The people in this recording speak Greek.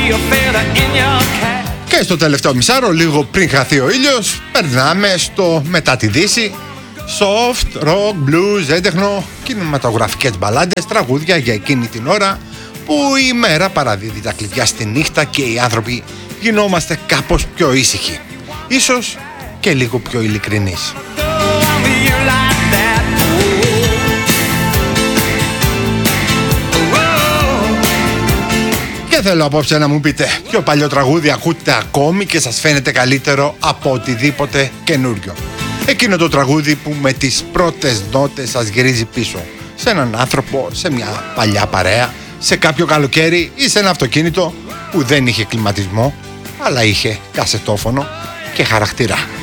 Και στο τελευταίο μισάρο, λίγο πριν χαθεί ο ήλιος, περνάμε στο μετά τη Δύση. Soft, rock, blues, έντεχνο, κινηματογραφικές μπαλάντες, τραγούδια για εκείνη την ώρα που η μέρα παραδίδει τα κλειδιά στη νύχτα και οι άνθρωποι γινόμαστε κάπως πιο ήσυχοι. Ίσως και λίγο πιο ειλικρινείς. Και θέλω απόψε να μου πείτε ποιο παλιό τραγούδι ακούτε ακόμη και σας φαίνεται καλύτερο από οτιδήποτε καινούριο. Εκείνο το τραγούδι που με τις πρώτες νότες σας γυρίζει πίσω. Σε έναν άνθρωπο, σε μια παλιά παρέα, σε κάποιο καλοκαίρι ή σε ένα αυτοκίνητο που δεν είχε κλιματισμό, αλλά είχε κασετόφωνο και χαρακτήρα.